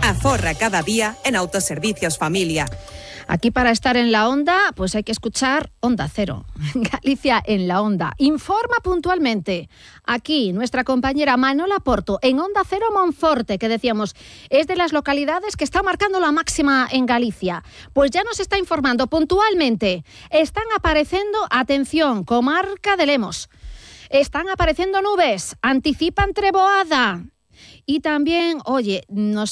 Aforra cada día en Autoservicios Familia. Aquí para estar en la onda, pues hay que escuchar Onda Cero. Galicia en la onda. Informa puntualmente. Aquí nuestra compañera Manuela Porto en Onda Cero Monforte, que decíamos es de las localidades que está marcando la máxima en Galicia. Pues ya nos está informando puntualmente. Están apareciendo, atención, comarca de Lemos. Están apareciendo nubes, anticipan treboada. Y también, oye, nos